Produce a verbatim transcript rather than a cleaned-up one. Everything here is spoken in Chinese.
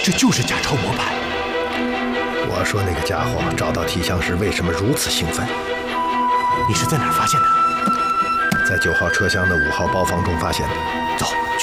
这就是假钞模板。 我说那个家伙找到提箱时为什么如此兴奋？ 你是在哪儿发现的？ 在九号车厢的五号包房中发现的。 走。